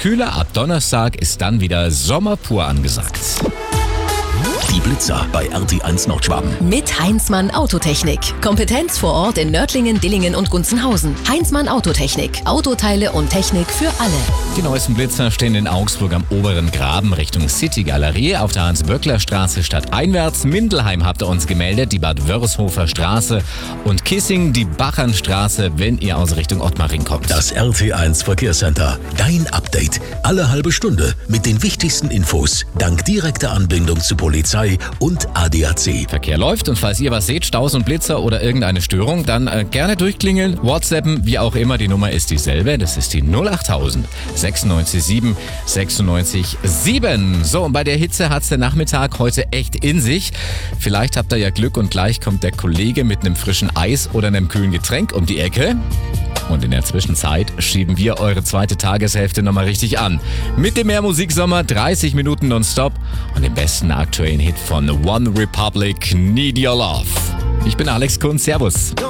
kühler. Ab Donnerstag ist dann wieder Sommer pur angesagt. Die Blitzer bei RT1 Nordschwaben. Mit Heinzmann Autotechnik. Kompetenz vor Ort in Nördlingen, Dillingen und Gunzenhausen. Heinzmann Autotechnik. Autoteile und Technik für alle. Die neuesten Blitzer stehen in Augsburg am oberen Graben Richtung City Galerie, auf der Hans-Böckler-Straße stadteinwärts. Mindelheim habt ihr uns gemeldet, die Bad Wörishofer Straße und Kissing die Bachernstraße, wenn ihr aus Richtung Ottmaring kommt. Das RT1 Verkehrscenter. Dein Update. Alle halbe Stunde mit den wichtigsten Infos. Dank direkter Anbindung zu Polizei und ADAC. Verkehr läuft und falls ihr was seht, Staus und Blitzer oder irgendeine Störung, dann gerne durchklingeln, WhatsAppen, wie auch immer. Die Nummer ist dieselbe, das ist die 08000 96 7 96 7. So, und bei der Hitze hat's der Nachmittag heute echt in sich. Vielleicht habt ihr ja Glück und gleich kommt der Kollege mit einem frischen Eis oder einem kühlen Getränk um die Ecke. Und in der Zwischenzeit schieben wir eure zweite Tageshälfte nochmal richtig an. Mit dem Mehrmusiksommer 30 Minuten nonstop und dem besten aktuellen Hit von One Republic, Need Your Love. Ich bin Alex Kunz, servus.